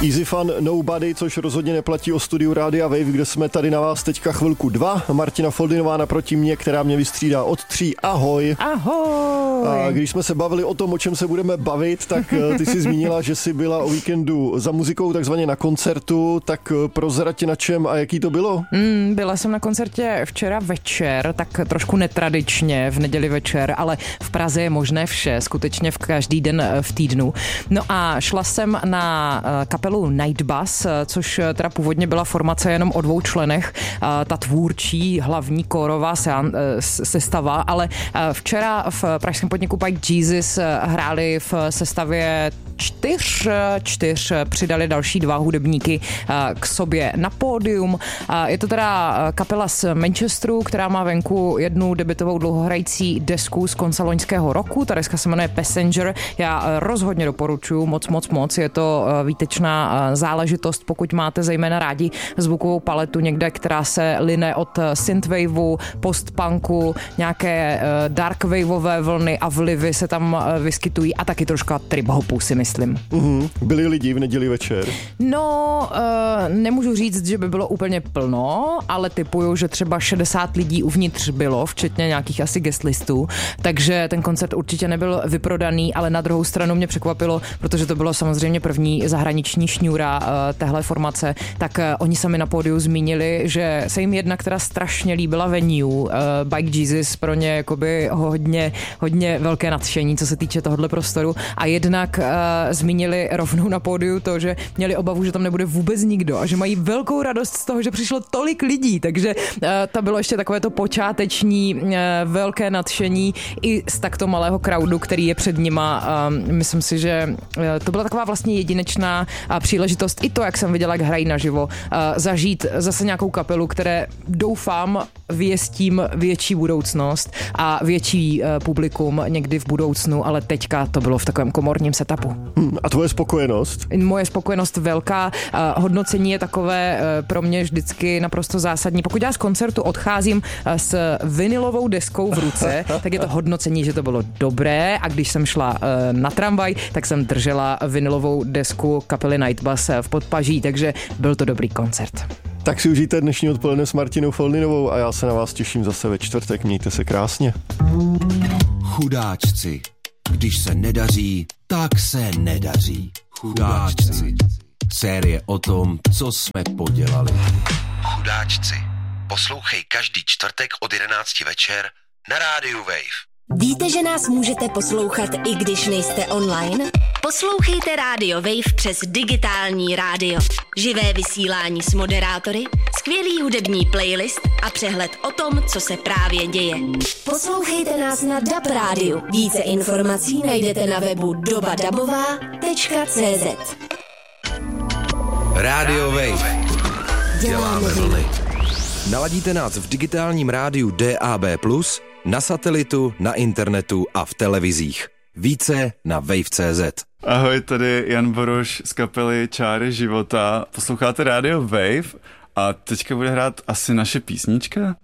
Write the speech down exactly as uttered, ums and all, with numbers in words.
Easy Fun Nobody, což rozhodně neplatí o studiu Rádia Wave, kde jsme tady na vás teďka chvilku dva. Martina Foldinová naproti mě, která mě vystřídá od tří. Ahoj. Ahoj. A když jsme se bavili o tom, o čem se budeme bavit, tak ty jsi zmínila, že jsi byla o víkendu za muzikou, takzvaně na koncertu, tak prozrať na čem a jaký to bylo? Mm, byla jsem na koncertě včera večer, tak trošku netradičně v neděli večer, ale v Praze je možné vše, skutečně v každý den v týdnu. No a šla jsem na kapelu Nightbus, což teda původně byla formace jenom o dvou členech, ta tvůrčí hlavní kórová sestava, ale včera v pražském podniku Bike Jesus hráli v sestavě čtyř, čtyř přidali další dva hudebníky k sobě na pódium. Je to teda kapela z Manchesteru, která má venku jednu debutovou dlouhohrající desku z konce loňského roku. Ta deska se jmenuje Passenger. Já rozhodně doporučuji, moc, moc, moc. Je to výtečná záležitost, pokud máte zejména rádi zvukovou paletu někde, která se line od synthwaveu, postpunku, nějaké darkwaveové vlny a vlivy se tam vyskytují a taky troška trip-hopu, si myslím. Uhum. Byli lidi v neděli večer? No, uh, nemůžu říct, že by bylo úplně plno, ale typuju, že třeba šedesát lidí uvnitř bylo, včetně nějakých asi guestlistů, takže ten koncert určitě nebyl vyprodaný, ale na druhou stranu mě překvapilo, protože to bylo samozřejmě první zahraniční šňůra uh, téhle formace, tak uh, oni sami na pódiu zmínili, že se jim jedna, která strašně líbila venue, uh, Bike Jesus, pro ně jakoby hodně, hodně velké nadšení, co se týče tohohle prostoru, a jednak uh, zmínili rovnou na pódiu to, že měli obavu, že tam nebude vůbec nikdo a že mají velkou radost z toho, že přišlo tolik lidí, takže uh, to bylo ještě takové to počáteční uh, velké nadšení i z takto malého crowdu, který je před nima. Uh, myslím si, že uh, to byla taková vlastně jedinečná uh, příležitost i to, jak jsem viděla, jak hrají naživo, uh, zažít zase nějakou kapelu, které doufám věstím větší budoucnost a větší uh, publikum někdy v budoucnu, ale teďka to bylo v takovém komorním setupu. Hmm, a tvoje spokojenost? Moje spokojenost velká. Uh, hodnocení je takové uh, pro mě vždycky naprosto zásadní. Pokud já z koncertu odcházím uh, s vinilovou deskou v ruce, tak je to hodnocení, že to bylo dobré, a když jsem šla uh, na tramvaj, tak jsem držela vinilovou desku kapely Nightbus v podpaží, takže byl to dobrý koncert. Tak si užijte dnešní odpoledne s Martinou Foldinovou a já se na vás těším zase ve čtvrtek. Mějte se krásně. Chudáčci. Když se nedaří, tak se nedaří. Chudáčci. Série o tom, co jsme podělali. Chudáčci. Poslouchej každý čtvrtek od jedenácti večer na rádiu Wave. Víte, že nás můžete poslouchat, i když nejste online? Poslouchejte rádio Wave přes digitální rádio. Živé vysílání s moderátory, skvělý hudební playlist a přehled o tom, co se právě děje. Poslouchejte nás na D A B rádiu. Více informací najdete na webu doba dabová tečka cé zet. Rádio Wave. Děláme vlny. Naladíte nás v digitálním rádiu D A B plus, na satelitu, na internetu a v televizích. Více na wave tečka cé zet. Ahoj, tady Jan Boroš z kapely Čáry života. Posloucháte rádio Wave a teďka bude hrát asi naše písnička.